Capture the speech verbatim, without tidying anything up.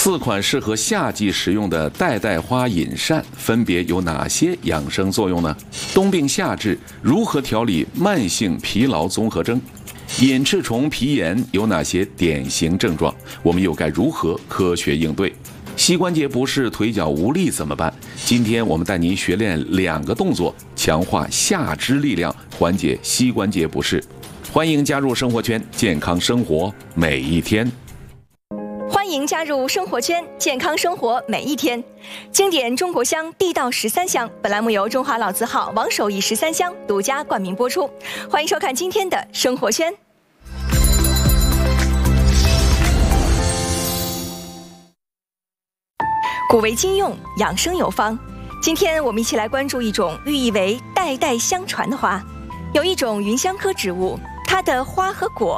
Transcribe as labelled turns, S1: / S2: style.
S1: 四款适合夏季食用的代代花饮膳分别有哪些养生作用呢？冬病夏治，如何调理慢性疲劳综合征？隐翅虫皮炎有哪些典型症状？我们又该如何科学应对？膝关节不适、腿脚无力怎么办？今天我们带您学练两个动作，强化下肢力量，缓解膝关节不适。欢迎加入生活圈，健康生活每一天。
S2: 欢迎加入生活圈，健康生活每一天。经典中国香，地道十三香。本栏目由中华老字号王守义十三香独家冠名播出。欢迎收看今天的生活圈。古为今用，养生有方。今天我们一起来关注一种寓意为代代相传的花。有一种芸香科植物，它的花和果